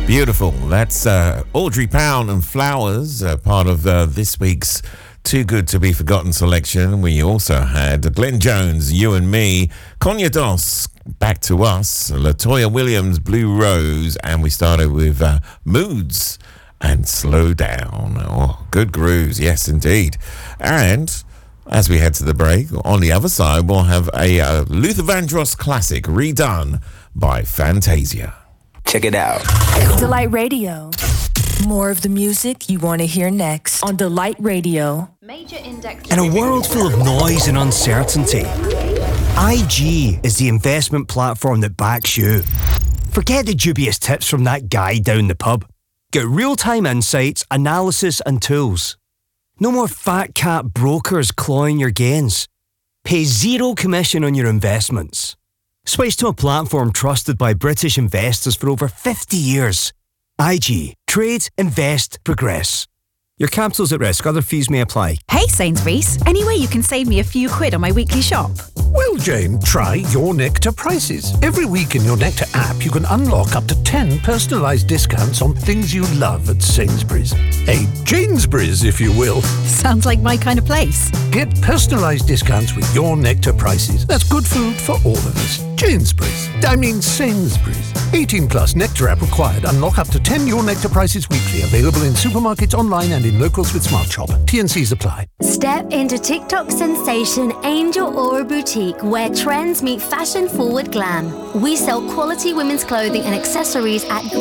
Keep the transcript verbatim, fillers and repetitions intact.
Beautiful. That's uh, Audrey Pound and Flowers, uh, part of uh, this week's Too Good To Be Forgotten selection. We also had Glenn Jones, You and Me, Konya Doss, Back to Us, Latoya Williams, Blue Rose, and we started with uh, Moods and Slow Down. Oh, good grooves, yes indeed. And as we head to the break, on the other side, we'll have a uh, Luther Vandross classic redone by Fantasia. Check it out. Delight Radio. More of the music you want to hear next on Delight Radio. Major index. In a world full of noise and uncertainty, I G is the investment platform that backs you. Forget the dubious tips from that guy down the pub. Get real-time insights, analysis and tools. No more fat cat brokers clawing your gains. Pay zero commission on your investments. Switch to a platform trusted by British investors for over fifty years. I G. Trade, invest, progress. Your capital's at risk. Other fees may apply. Hey Sainsbury's, any way you can save me a few quid on my weekly shop? Well, Jane, try Your Nectar Prices. Every week in Your Nectar app, you can unlock up to ten personalised discounts on things you love at Sainsbury's. A Janesbury's, if you will. Sounds like my kind of place. Get personalised discounts with Your Nectar Prices. That's good food for all of us. Janesbury's. I mean Sainsbury's. eighteen plus Nectar app required. Unlock up to ten Your Nectar Prices weekly. Available in supermarkets, online and in locals with Smart Shop. T and Cs apply. Step into TikTok sensation Angel Aura Boutique, where trends meet fashion-forward glam. We sell quality women's clothing and accessories at